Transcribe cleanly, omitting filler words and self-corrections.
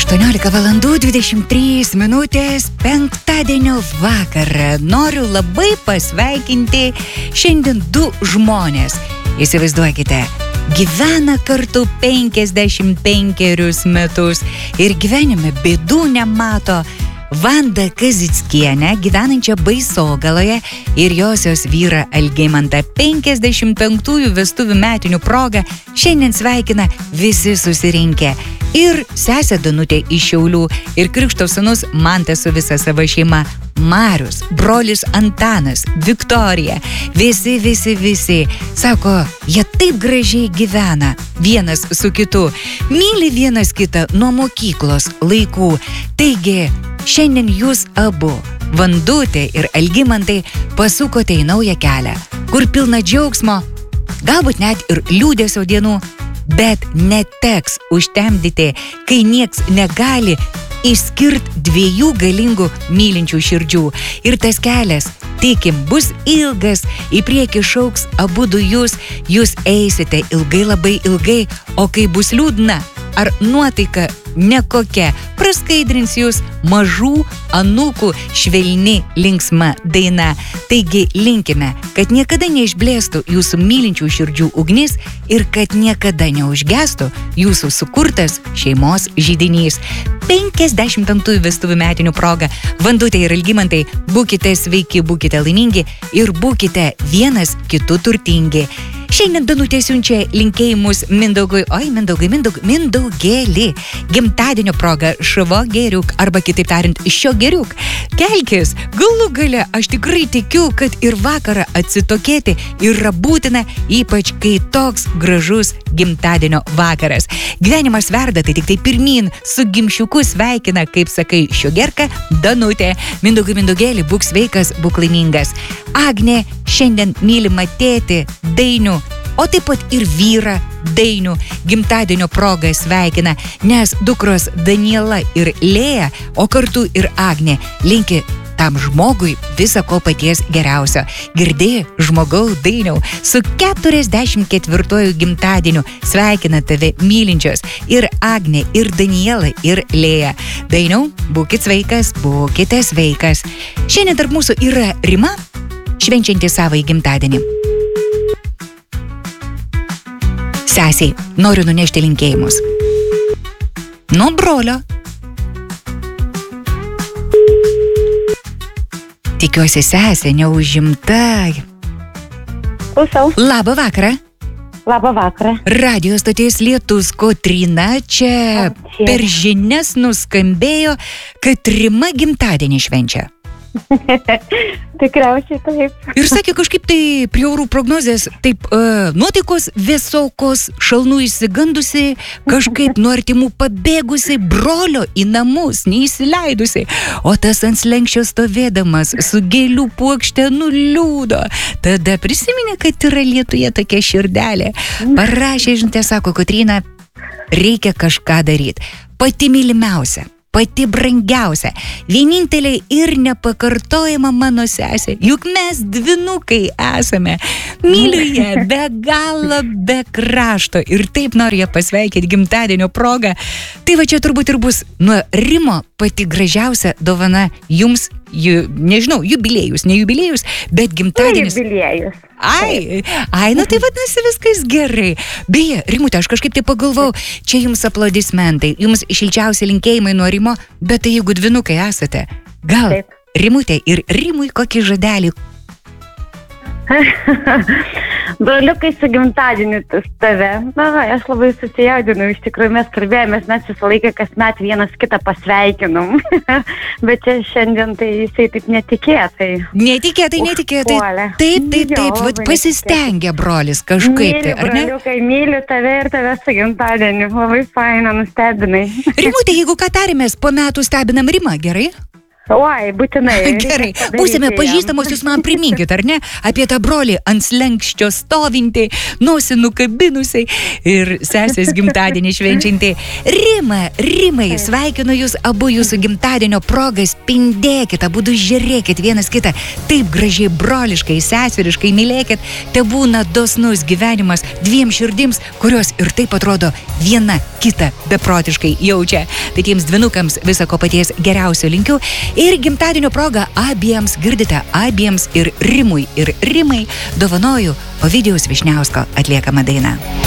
18:23 penktadienio vakarą. Noriu labai pasveikinti šiandien du žmonės. Įsivaizduokite, gyvena kartu 55 metus ir gyvenime bėdų nemato. Vanda Kazickienė, gyvenančia Baisogaloje, ir josios vyrą Algimantą 55 vestuvių metinių proga šiandien sveikina visi susirinkę. Ir sesė Danutė iš Šiaulių, ir krikšto sūnus Mantas su visa savo šeima, Marius, brolis Antanas, Viktorija, visi. Sako, jie taip gražiai gyvena vienas su kitu, myli vienas kitą nuo mokyklos laikų. Taigi, šiandien jūs abu, Vandutė ir Algimantai, pasukote į naują kelią, kur pilna džiaugsmo, galbūt net ir liūdesio dienų, bet neteks užtemdyti, kai nieks negali išskirti dviejų galingų mylinčių širdžių. Ir tas kelias, tikim, bus ilgas, į priekį šauks abudu jūs eisite ilgai, labai ilgai, o kai bus liūdna ar nuotaika nekokia, praskaidrins jūs mažų anūkų švelni linksma daina. Taigi linkime, kad niekada neišblėstų jūsų mylinčių širdžių ugnis ir kad niekada neužgestų jūsų sukurtas šeimos židinys. 55 vestuvių metinių proga, Vandutė ir Algimantai, būkite sveiki, būkite laimingi ir būkite vienas kitų turtingi. Šiandien Danutė siunčia linkėjimus Mindaugėlį. Gimtadienio proga šavo geriuk, arba kitaip tariant, šio geriuk. Kelkis, galų gale, aš tikrai tikiu, kad ir vakarą atsitokėti yra būtina, ypač kai toks gražus gimtadienio vakaras. Gyvenimas verda, tai tik tai pirmyn, su gimšiuku sveikina, kaip sakai, šio gerka, Danutė. Mindaugėlį, būk sveikas, būk laimingas. Agnė šiandien mylima tėtį Dainių, o taip pat ir vyrą Dainių gimtadienio proga sveikina, nes dukros Daniela ir Lėja, o kartu ir Agnė linki tam žmogui visa ko paties geriausio. Girdėjai, žmogau Dainiau, su 44 gimtadieniu sveikina tave mylinčios ir Agnė, ir Daniela, ir Lėja. Dainiau, būkit sveikas, būkite sveikas. Šiandien tarp mūsų yra Rima, švenčianti savąjį gimtadienį. Sesiai, noriu nunešti linkėjimus. Nuo brolio. Tikiuosi, sesė neužimta. Klausau. Labą vakarą. Labą vakarą. Radio stoties Lietus Kotryna čia per žinias nuskambėjo, kad Rima gimtadienį švenčia. Tikriausiai taip. Ir sakė, kažkaip tai prie orų prognozės, taip nuotaikos vėsokos, šalnų išsigandusi, kažkaip nuo artimų pabėgusi, brolio į namus neįsileidusi, o tas ant slenksčio stovėdamas su gėlių puokšte nuliūdo. Tada prisiminė, kad yra Lietuje tokia širdelė. Parašė, žinutė, sako, Kotryna, reikia kažką daryti. Pati mylimiausia, pati brangiausia, vienintelė ir nepakartojama mano sesė. Juk mes dvinukai esame. Myliu ją be galo, be krašto. Ir taip noriu ją pasveikinti gimtadienio proga. Tai va čia turbūt ir bus nuo Rimo pati gražiausia dovana jums, nežinau, jubiliejus, ne jubiliejus, bet gimtadienis. Jubiliejus. Ai, nu tai vadinasi viskas gerai. Beje, Rimutė, aš kažkaip tai pagalvojau, čia jums aplodismentai, jums šilčiausi linkėjimai nuo Rimo, bet tai jeigu dvinukai esate, gal taip. Rimutė ir Rimui kokį žodelį? Broliukai su gimtadieniu tave. Na, aš labai susijaudinau, iš tikrųjų mes kalbėjomės, mes visą laiką kasmet vienas kitą pasveikinom. Bet čia šiandien tai jisai taip netikėtai. Netikėtai. Taip, vat pasistengia brolis kažkaip tai, ar ne? Broliukai, myliu tave ir tave su gimtadieniu. Labai faina, nustebinai. Rimutė, jeigu ką tarėmės, po metų stebinam Rimą, gerai? Oi, būtinai. Gerai, būsime pažįstamos, jūs man priminkit, ar ne, apie tą brolį ant slenkščio stovinti, nosį nukabinusiai ir sesės gimtadienį švenčianti. Rimai, sveikinu jūs abu jūsų gimtadienio progą, spindėkit, abudu žiūrėkit vienas kitą, taip gražiai broliškai, seseriškai mylėkit, te būna dosnus gyvenimas dviem širdims, kurios ir taip atrodo viena kitą beprotiškai jaučia. Tai tiems dvinukams viso ko paties geriausio linkiu. Ir gimtadienio proga abiems, girdite, abiems ir Rimui ir Rimai dovanoju Ovidijaus Vyšniausko atliekamą dainą.